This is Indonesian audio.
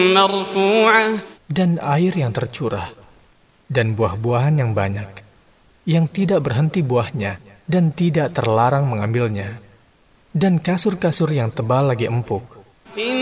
مرفوعة dan air yang tercurah, dan buah-buahan yang banyak, yang tidak berhenti buahnya, dan tidak terlarang mengambilnya, dan kasur-kasur yang tebal lagi empuk.